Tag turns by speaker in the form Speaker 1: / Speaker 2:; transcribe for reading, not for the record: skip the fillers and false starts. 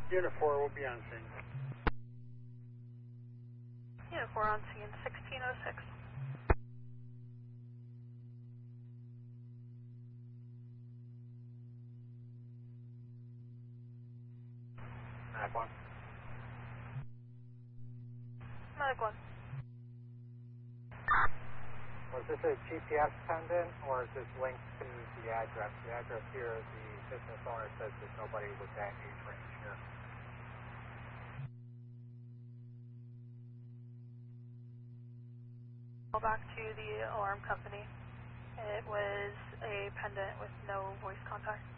Speaker 1: Unit 4 will be on scene.
Speaker 2: Unit 4 on scene, 1606.
Speaker 3: Mach 1.
Speaker 2: Medic 1.
Speaker 3: Was this a GPS pendant or is this linked to the address? The address here, the business owner says there's nobody with that age range here.
Speaker 2: Call back to the alarm company. It was a pendant with no voice contact.